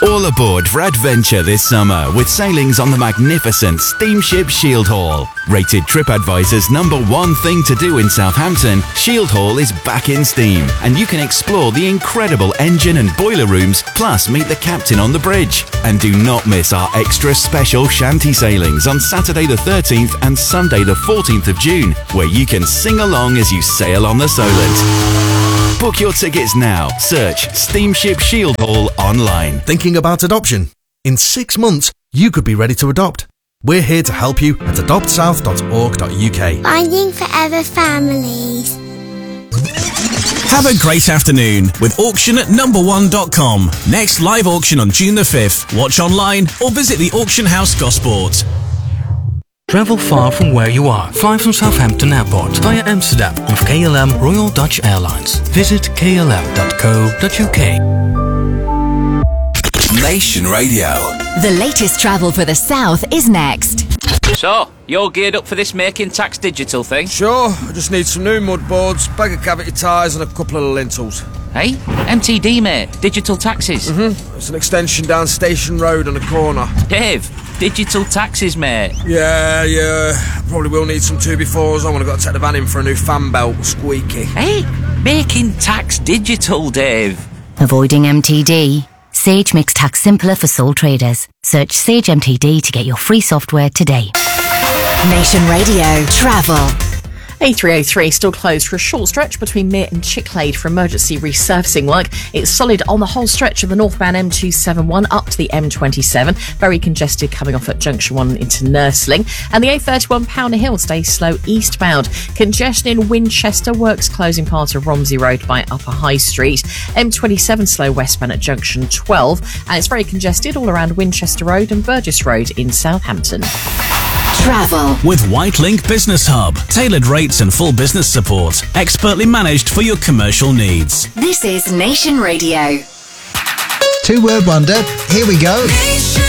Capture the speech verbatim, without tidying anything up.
All aboard for adventure this summer with sailings on the magnificent steamship Shield Hall. Rated TripAdvisor's number one thing to do in Southampton, Shield Hall is back in steam and you can explore the incredible engine and boiler rooms, plus meet the captain on the bridge. And do not miss our extra special shanty sailings on Saturday the thirteenth and Sunday the fourteenth of June, where you can sing along as you sail on the Solent. Book your tickets now. Search Steamship Shield Hall online. Thinking about adoption? In six months, you could be ready to adopt. We're here to help you at adopt south dot org dot U K. Finding Forever Families. Have a great afternoon with auction at number one dot com. Next live auction on June the fifth. Watch online or visit the auction house Gosport. Travel far from where you are. Fly from Southampton Airport via Amsterdam with K L M Royal Dutch Airlines. Visit k l m dot co dot u k. Nation Radio. The latest travel for the South is next. So, you're geared up for this Making Tax Digital thing? Sure, I just need some new mud boards, bag of cavity tyres and a couple of lintels. Hey, M T D, mate. Digital taxes. Mm-hmm. It's an extension down Station Road on a corner. Dave, digital taxes, mate. Yeah, yeah. Probably will need some two befores. I want to go take the van in for a new fan belt. Squeaky. Hey, Making Tax Digital, Dave. Avoiding M T D? Sage makes tax simpler for sole traders. Search Sage M T D to get your free software today. Nation Radio Travel. A three oh three still closed for a short stretch between Mere and Chicklade for emergency resurfacing work. It's solid on the whole stretch of the northbound M two seventy-one up to the M twenty-seven. Very congested coming off at Junction one into Nursling. And the A thirty-one Powder Hill stays slow eastbound. Congestion in Winchester, works closing part of Romsey Road by Upper High Street. M twenty-seven slow westbound at Junction twelve. And it's very congested all around Winchester Road and Burgess Road in Southampton. Travel with Whitelink Business Hub. Tailored rates and full business support. Expertly managed for your commercial needs. This is Nation Radio. Two word wonder. Here we go.